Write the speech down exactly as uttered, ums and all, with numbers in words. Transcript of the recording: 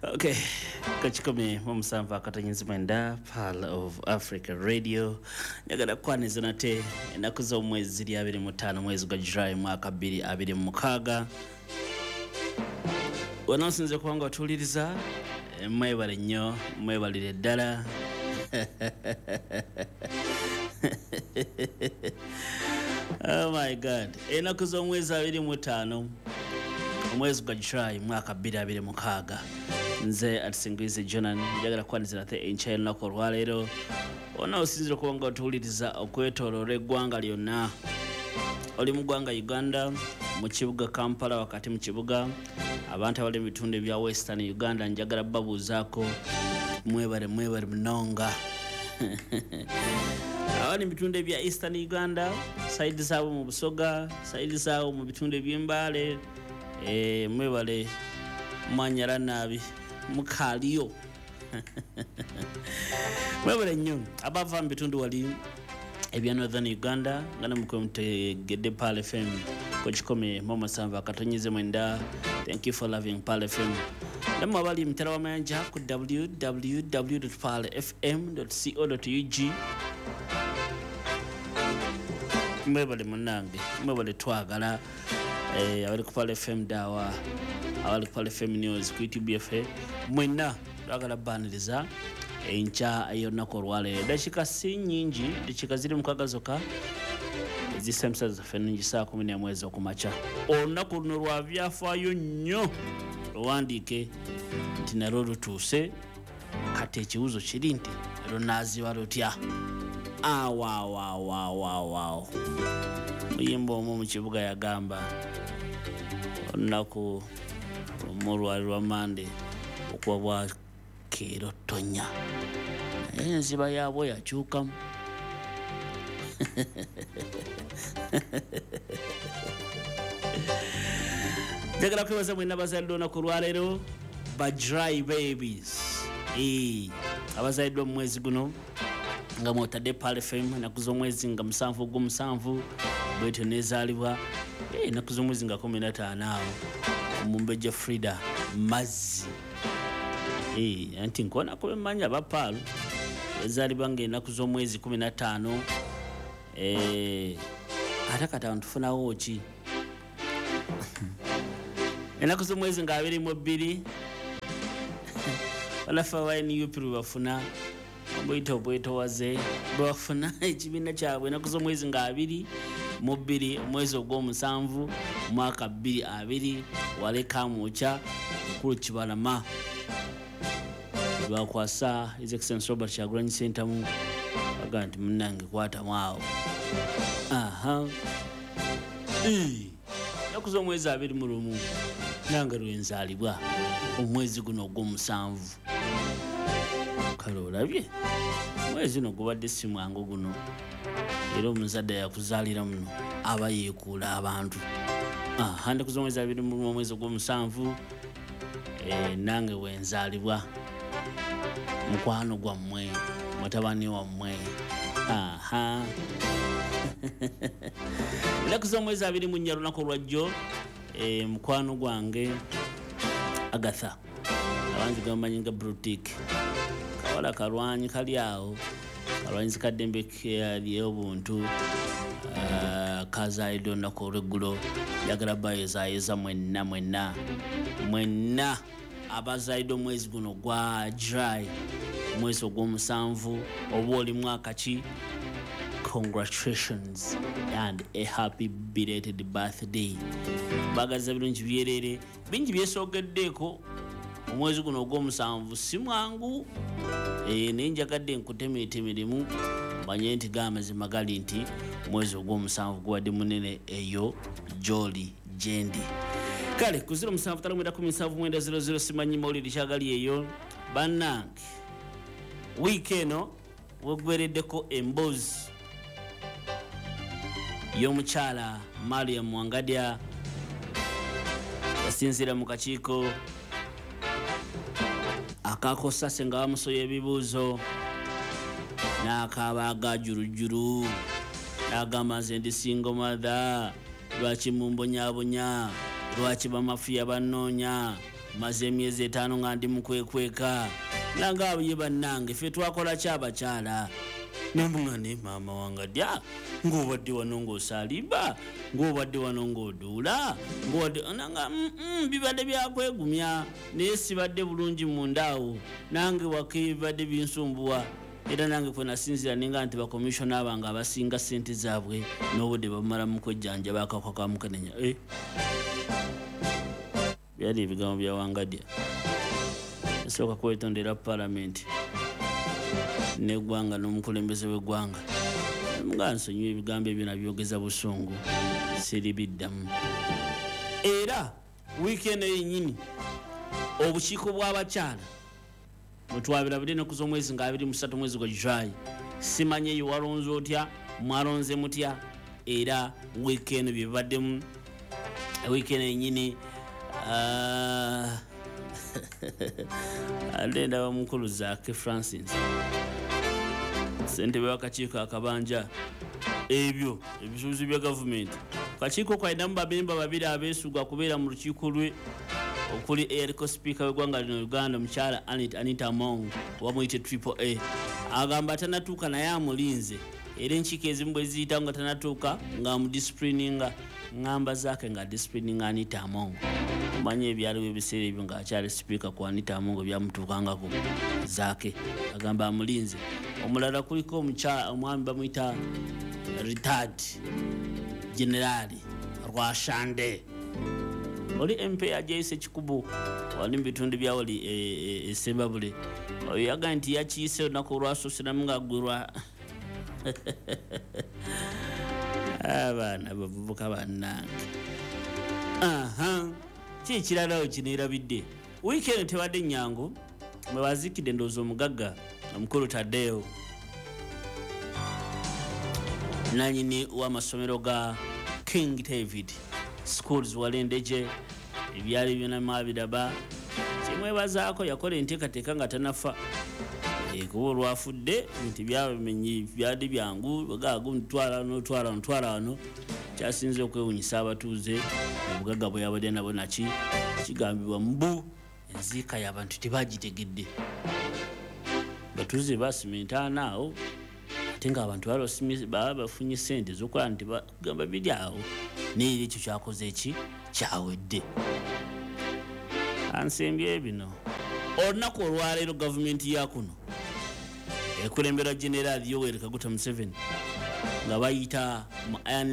Okay, kachikome mumusamba akatanyizi mwenda Pearl of Africa Radio nyagala kwaniza nate enaku z'omwezi ziri abiri mu ttaano mwezi gwa July mwaka bbiri abiri mu mukaaga wanasinze kubanga watuliriza mwebale nnyo mwebalire ddala oh my god enaku z'omwezi abiri mu ttaano omwezi gwa July mwaka bbiri abiri mu mukaaga nze atisingize Jonan njagala kwaniza nate enchail nako olwaleero ona osinzira kubanga watuliriza okwetooloola eggwanga lyonna oli mu ggwanga Uganda mu kibuga Kampala wakati mu kibuga abantu abali mu bitundu ebya Western Uganda njagala babuuzaako mwebale mwebale munonga abali mu bitundu ebya Eastern Uganda side zaabo mu Busoga side zaabo mu bitundu eby'Embale eh mwebale mwanyala nabi mukaliyo mwebale nnyo abava mu bitundu wali ebya Northern Uganda ngana mukwemtegedde Pearl F M kochikome mama samba akatonyize mwenda. Thank you for loving Pearl F M. Namwe abali mtara wa mayanja ku w w w dot pearl f m dot co dot u g mwebale munange mwebale twagala eh abali ku Pearl F M dawa abali ku Pearl F M news ku YouTube F M mwena twagala baniriza encha ayo nakorwale dashika si nyingi dashika ziri mukagazoka zisemsa zafenungi saa kumi na mwezi okumacha olunaku luno lwa byafaayo nnyo lwandike nti nalwo lutuuse kati ekibuzo kiri nti lunaaziba lutya awawawawawao muyimba omu mu kibuga yagamba olunaku omulwali lwa mande okuba bwakeero tonya enziba yaabwe yakyukamu Jagala kwebaza mwena bazalidwa na kurwalero ba dry babies eh abazalidwa mu mwezi guno nga motade Pearl F M na kuzo mwezi nga musanvu gu musanvu bwete nezalibwa eh na kuzo mwezi nga kumi na ttaano awo Mumbeje Frida Mazzi eh anti nkona ko manya ba Pearl ezalibwa nga na kuzo mwezi kumi na ttaano eh atakata ntufuna wochi enaku z'omwezi nga abiri mu bbiri balafa wayini yupiru bafuna bwito bwito waze bafuna ekibiina kyabwe enaku z'omwezi nga abiri mu bbiri omwezi ogw'omusanvu mwaka bbiri abiri waleka mucha kulu Kibalama lwakwasa His Excellency Robert Kyagulanyi Ssentamu aga nti munnange kwata mwawo aha eh enaku z'omwezi abiri mu lumu nanga lwenzalibwa omwezi guno ogw'omusanvu kale olabye mwezi no gubadde si mwangu guno era omuzadde yakuzaalira muno aba yeekuula abantu aha ndaku z'omwezi abiri mu omwezi ogw'omusanvu eh nange wenzalibwa mukwano gwammwe mutabani wammwe aha ndaku z'omwezi abiri mu nnya lunaku lwajjo eh mukwano gwange Agatha abanzi gamanyi nga boutique kawala kalwanyi kali awo kalwanyi kadembe kali obuntu kaza idona ko regulo yagala bayo zayeza mwenna mwenna mwenna abazaido mwezi guno gwa July mwezi ogw'omusanvu oba oli mwaka ki congratulations and a happy belated birthday bagaza birungi byerere bingi byesogeddeeko omwezi guno ogw'omusanvu si mwangu eh nenjagadde nkutemeete emirimu manye nti gamazima gali nti omwezi ogw'omusanvu gwadde munene eyo Joli Jendi kale ku zero musanvu tano mwenda kumi na musanvu mwenda zero zero simanyi mawulire kyagali eyo bannange weekeno wegwereddeko embozi y'omukyala Mariam Wangadya yasinzira mu kakiiko akakosa senga bamusoya ebibuuzo n'akaaba jurujuru n'agamba nze ndi single mother lwaki mumbonyabonya lwaki bamafiya bannoonya maze emyezi etaano nga ndi mukwekweka nanga abuye bannange ffe twakola kyabakyala nembuŋane maama wange dya ng'obadde wano ng'osalimba ng'obadde wano ng'oduula ng'obadde nanga bibadde byakwegumya naye sibadde bulungi mundaawo nange waka ebibadde binsumbuwa era nange kwe nasinzira ninga nti bakomishona abange abasinga ssente zaabwe n'obudde bamala mu kwejjanjaba akawuka ka mukenenya byali ebigambo bya Wangadya esooka kwetondera palamenti n'eggwanga n'omukulembeze w'eggwanga nga nsonyiwa ebigambo ebyo nabyogeza busungu siribiddamu. Era wiikendi yennyini obukiiko bw'abakyala mwetwabirabira ennaku z'omwezi nga abiri musatu mwezi gwa July simanye eyo walonze otya mwalonze mutya era wiikendi bye bibaddemu wiikendi yennyini alenda bamukulu Zaake Francis ssentebe w'akakiiko akabanja ebyo ebisuubizo bya gavumenti kakiiko kalinamu bamemba babiri abeesugwa kubeera mu lukiiko lwe okuli eyaliko sipiika w'eggwanga lino Uganda mukyala Anita Among wamuyite Triple A agamba tanatuuka naye amulinze era enkiiko ezimu bwe ziyitawo nga tanatuuka ng'amudisipulininga ngamba Zaake nga disciplininga Anita Among manye ebyaliwo ebiseera ebyo ng'akyali sipiika ku Anita Among byamutuukangako Zaake agamba amulinze. Omulala kuliko omwami bamuyita retired generali Rwashande oli M P ajaise Kikubu wali mu bitundu bya wali e Sembabule oyo yaga nti yakiise olunaku olwasooseramu ng'aggwerwa abaana bavubuka bannange. aha ki ekiralawo kino erabidde wiikendi tebadde nnyangu mwe baziikidde ndowooza omugagga omukulu Tadeo nanyini w'amasomero ga King David Schools Walendeje ebyali byonna abiraba kimwebazaako yakola enteekateeka nga tanafa kuba olwafudde nti byamenyi byali byangu bagaago mutwala n'otwala n'otwala wano kyasinze okwewunyisa abatuuze obugagga bwe yabadde nabo naki kigambibwa mbu enziika y'abantu tebagitegedde batuuze basimentaana awo ate ng'abantu baba bafunye ssente z'okola nti bagamba biri awo naye ekyo kyakoze eki kyawedde. Ansembye bino olunaku olwaleero gavumenti ya kuno ekulembera General Yoweri Kaguta Museveni nga bayita mu